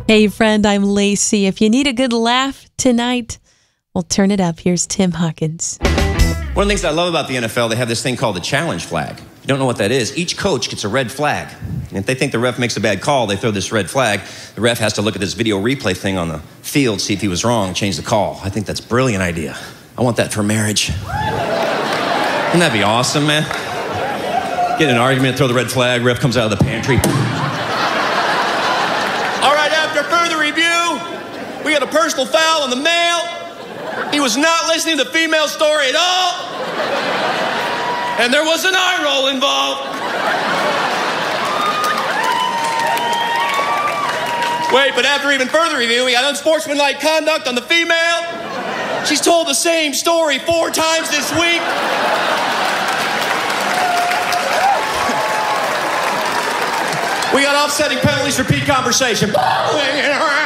Hey friend, I'm Lacey. If you need a good laugh tonight, well, turn it up. Here's Tim Hawkins. One of the things I love about the NFL, they have this thing called the challenge flag. If you don't know what that is, each coach gets a red flag. And if they think the ref makes a bad call, they throw this red flag. The ref has to look at this video replay thing on the field, see if he was wrong, change the call. I think that's a brilliant idea. I want that for marriage. Wouldn't that be awesome, man? Get in an argument, throw the red flag, ref comes out of the pantry. All right, after further review, we got a personal foul on the male. He was not listening to the female story at all. And there was an eye roll involved. Wait, but after even further review, we got unsportsmanlike conduct on the female. She's told the same story 4 times this week. We got offsetting penalties for repeat conversation.